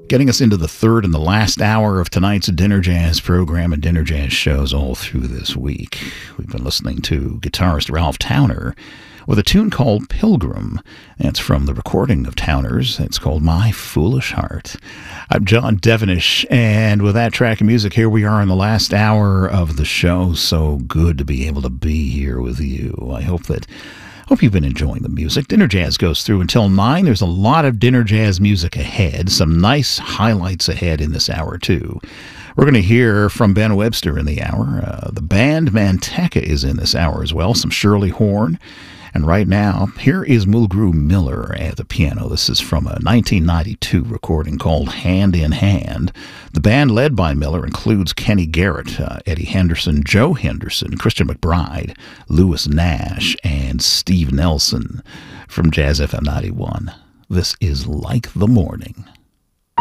getting us into the third and the last hour of tonight's Dinner Jazz program and Dinner Jazz shows all through this week. We've been listening to guitarist Ralph Towner with a tune called Pilgrim. It's from the recording of Towner's. It's called My Foolish Heart. I'm John Devenish, and with that track of music, here we are in the last hour of the show. So good to be able to be here with you. I hope you've been enjoying the music. Dinner Jazz goes through until 9. There's a lot of Dinner Jazz music ahead. Some nice highlights ahead in this hour, too. We're going to hear from Ben Webster in the hour. The band Manteca is in this hour as well. Some Shirley Horn. And right now, here is Mulgrew Miller at the piano. This is from a 1992 recording called Hand in Hand. The band led by Miller includes Kenny Garrett, Eddie Henderson, Joe Henderson, Christian McBride, Lewis Nash, and Steve Nelson from Jazz FM 91. This is Like the Morning.